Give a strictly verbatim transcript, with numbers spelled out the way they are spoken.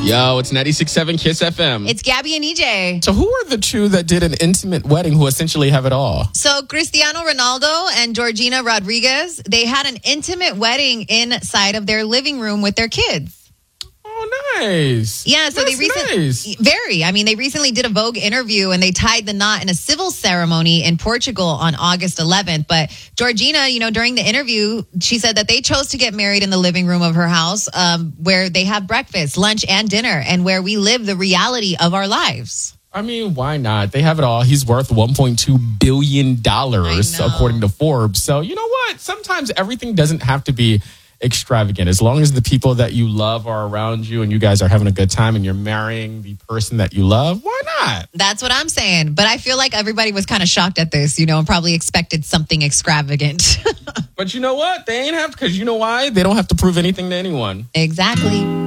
Yo, it's ninety-six point seven Kiss F M. It's Gabby and E J. So who are the two that did an intimate wedding who essentially have it all? So Cristiano Ronaldo and Georgina Rodriguez, they had an intimate wedding inside of their living room with their kids. Oh, nice. Yeah, so That's they recently, nice. very, I mean, they recently did a Vogue interview and they tied the knot in a civil ceremony in Portugal on August eleventh. But Georgina, you know, during the interview, she said that they chose to get married in the living room of her house um, where they have breakfast, lunch, and dinner, and where we live the reality of our lives. I mean, why not? They have it all. He's worth one point two billion dollars, according to Forbes. So, you know what? Sometimes everything doesn't have to be extravagant. As long as the people that you love are around you and you guys are having a good time and you're marrying the person that you love, why not? That's what I'm saying. But I feel like everybody was kind of shocked at this, you know, and probably expected something extravagant. But you know what? They ain't have to, because you know why? They don't have to prove anything to anyone. Exactly.